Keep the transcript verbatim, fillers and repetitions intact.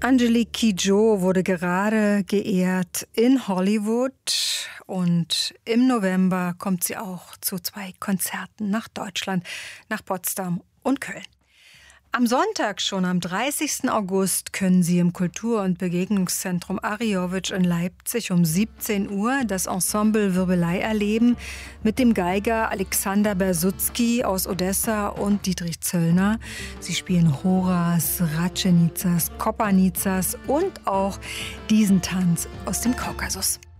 Angelique Kidjo wurde gerade geehrt in Hollywood und im November kommt sie auch zu zwei Konzerten nach Deutschland, nach Potsdam und Köln. Am Sonntag, schon am dreißigsten August, können Sie im Kultur- und Begegnungszentrum Arijovic in Leipzig um siebzehn Uhr das Ensemble Wirbelei erleben mit dem Geiger Alexander Bersutzky aus Odessa und Dietrich Zöllner. Sie spielen Horas, Ratschenizas, Kopanizas und auch diesen Tanz aus dem Kaukasus.